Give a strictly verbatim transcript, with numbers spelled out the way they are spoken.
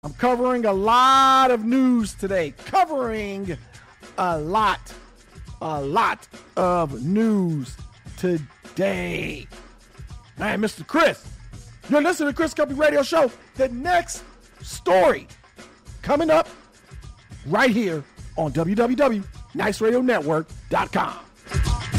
I'm covering a lot of news today. Covering a lot, a lot of news today. Man, Mister Chris, you're listening to Chris Cuppy Radio Show. The next story coming up right here on w w w dot nice radio network dot com.